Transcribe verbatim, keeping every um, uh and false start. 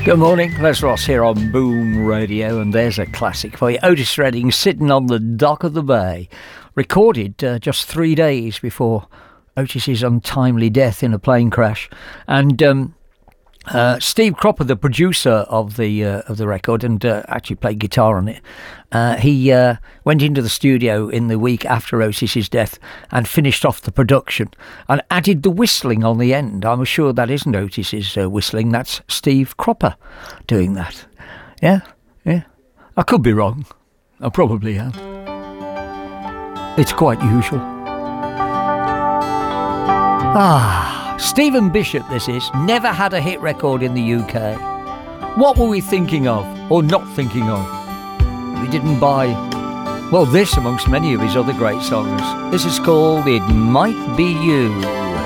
Good morning, Les Ross here on Boom Radio, and there's a classic for you. Otis Redding, Sitting on the Dock of the Bay, recorded uh, just three days before Otis's untimely death in a plane crash. And um, uh, Steve Cropper, the producer of the uh, of the record, and uh, actually played guitar on it, uh, he uh, went into the studio in the week after Otis's death and finished off the production and added the whistling on the end. I'm sure that isn't Otis's uh, whistling, that's Steve Cropper doing that. Yeah, yeah. I could be wrong. I probably am. It's quite usual. Ah. Stephen Bishop, this is. Never had a hit record in the U K. What were we thinking of, or not thinking of? We didn't buy, well, this amongst many of his other great songs. This is called It Might Be You.